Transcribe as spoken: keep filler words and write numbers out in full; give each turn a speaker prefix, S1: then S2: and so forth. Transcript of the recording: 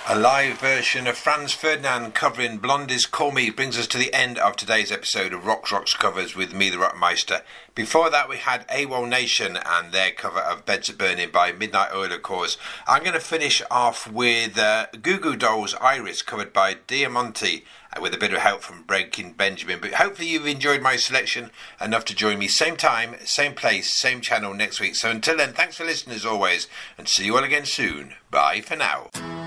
S1: A live version of Franz Ferdinand covering Blondie's Call Me brings us to the end of today's episode of Rocks Rocks Covers with me, the Rockmeister. Before that, we had AWOL Nation and their cover of Beds Are Burning by Midnight Oil, of course. I'm going to finish off with uh, Goo Goo Dolls' Iris, covered by Diamante, uh, with a bit of help from Breaking Benjamin. But hopefully you've enjoyed my selection enough to join me same time, same place, same channel next week. So until then, thanks for listening as always, and see you all again soon. Bye for now.